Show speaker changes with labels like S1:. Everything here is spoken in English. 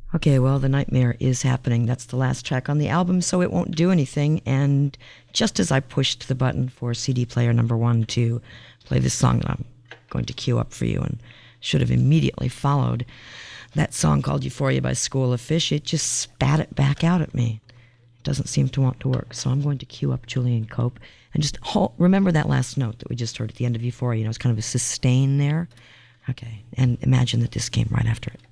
S1: Okay, well, The Nightmare is happening. That's the last track on the album, so it won't do anything. And just as I pushed the button for CD player number 1 to play this song that I'm going to cue up for you and should have immediately followed, that song called Euphoria by School of Fish, it just spat it back out at me. It doesn't seem to want to work. So I'm going to cue up Julian Cope and just remember that last note that we just heard at the end of Euphoria. You know, it's kind of a sustain there. Okay, and imagine that this came right after it.